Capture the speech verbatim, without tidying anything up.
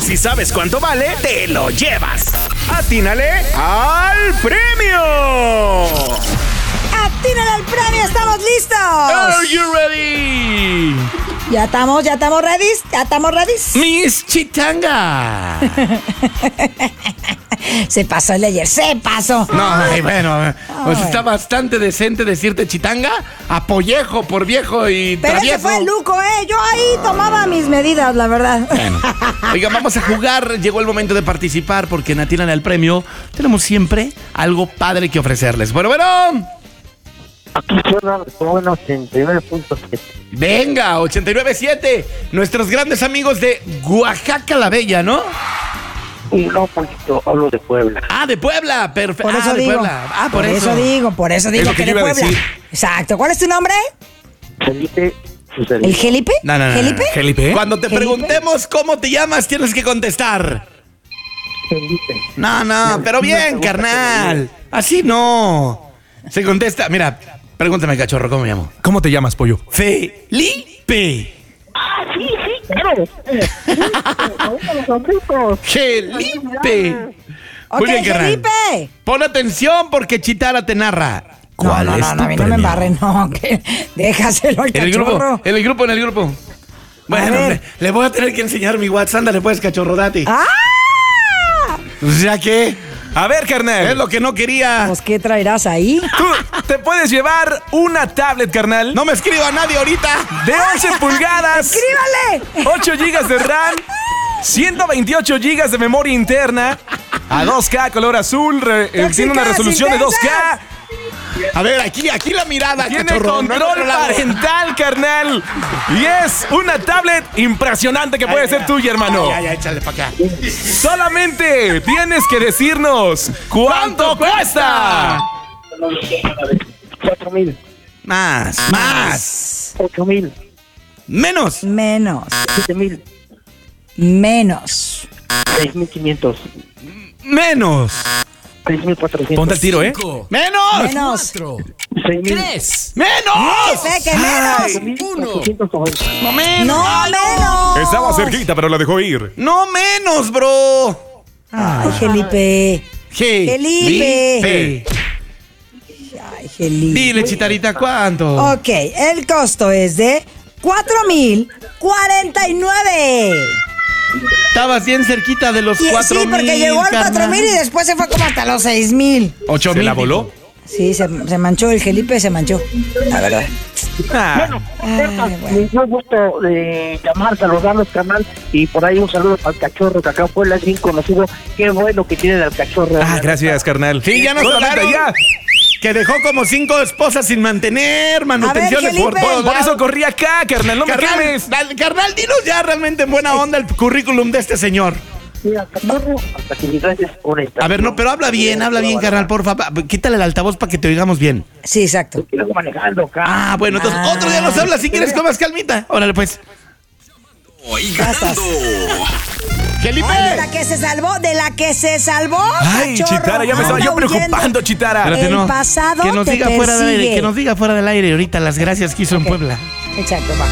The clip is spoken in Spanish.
Si sabes cuánto vale, te lo llevas. ¡Atínale al premio! ¡Atínale al premio! ¡Estamos listos! Are you ready? Ya estamos, ya estamos ready, ya estamos ready. Miss Chitanga. Se pasó el de ayer, se pasó. No, ay, bueno, pues está bastante decente decirte chitanga, apollejo por viejo y Pero travieso. ese fue el Luco, ¿eh? Yo ahí tomaba mis medidas, la verdad. Bueno, oigan, vamos a jugar. Llegó el momento de participar porque en Atínale al Premio tenemos siempre algo padre que ofrecerles. Bueno, bueno. Aquí suena con ochenta y nueve punto siete. Venga, ochenta y nueve punto siete. Nuestros grandes amigos de Oaxaca la Bella, ¿no? Y no, poquito, hablo de Puebla. Ah, de Puebla, perfecto. Por eso ah, de digo. Puebla. Ah, por, por eso. eso digo, por eso digo Es lo que, que de yo iba a Puebla. decir. Exacto. ¿Cuál es tu nombre? Felipe Susel. ¿El Gelipe? No, no, no. ¿Gelipe? ¿Gelipe? Cuando te ¿Gelipe? preguntemos cómo te llamas, tienes que contestar. Felipe. No, no, pero bien, carnal. Así no. Se contesta. Mira, pregúntame, cachorro, ¿cómo me llamo? ¿Cómo te llamas, pollo? Felipe. Ah, sí, sí, claro. Eh, los sombritos. Felipe. Ok, Muy bien, carnal. Felipe. Pon atención porque Chitara te narra. No, ¿Cuál no, es no, tu no, a mí no me premio? embarren, no, que déjaselo al En el grupo, cachorro. en el grupo, en el grupo. Bueno, ver. le, le voy a tener que enseñar mi WhatsApp. Ándale pues, cachorro, date. ¡Ah! O sea que A ver, carnal. es lo que no quería. Pues, ¿qué traerás ahí? Tú te puedes llevar una tablet, carnal. No me escriba a nadie ahorita. De once pulgadas. ¡Escríbale! ocho gigas de RAM. ciento veintiocho gigas de memoria interna. A dos K, color azul. re- eh, tiene una resolución de dos K. A ver, aquí, aquí la mirada, Tiene cachorro. no en control otro lado. parental, carnal. Y es una tablet impresionante que puede Ay, ser ya. tuya, hermano. Ya, ya, échale para acá. Solamente tienes que decirnos cuánto cuesta. Cuatro mil. Más, más. Ocho mil. Menos. Menos, Siete mil. menos. Seis mil quinientos. Menos. Seis mil cuatrocientos. Ponte al tiro, ¿eh? Menos. Menos. Seis mil. Menos. Ve que menos. Seis mil cuatrocientos noventa. No menos. No, menos. Estaba cerquita, pero la dejó ir. No menos, bro. Ay, Felipe. Ge- Felipe. Lipe. Ay, Felipe. Dile, Chitarita, ¿cuánto? Ok, el costo es de cuatro mil cuarenta y nueve. Estabas bien cerquita de los Y- cuatro Sí, mil. porque llegó al cuatro mil y después se fue como hasta los seis mil. Ocho ¿Se mil. la voló? Sí, se, se manchó el Felipe, se manchó. La verdad. Ah, Ay, bueno. Me dio gusto de llamar, saludarlos, canal. Y por ahí un saludo para el cachorro, que acá en Puebla es bien conocido. Qué bueno que tiene el cachorro. ah, gracias, carnal. Sí, ya nos Solamente hablaron. ya. Que dejó como cinco esposas sin mantener, manutenciones Felipe. por todos Por lados. eso corrí acá, carnal. No me Carnal, quemes. dale, carnal, dinos ya realmente en buena onda el currículum de este señor. Mira, cachorro, hasta que llegases honesta. A ver, no, pero habla bien, habla bien, carnal, porfa. Pa- Quítale el altavoz para que te oigamos bien. Sí, exacto. Quiero manejando acá. Ah, bueno, entonces Ah. otro día nos habla si quieres con más calmita. Órale, pues. Ya estás. Felipe. Ay, de la que se salvó, de la que se salvó. Ay, cachorro. Chitara, ya me estaba Anda yo huyendo. preocupando, Chitara. Espérate, El no. pasado Que nos te diga fuera del aire, persigue. que nos diga fuera del aire ahorita las gracias que hizo en Ok. Puebla. Exacto, va.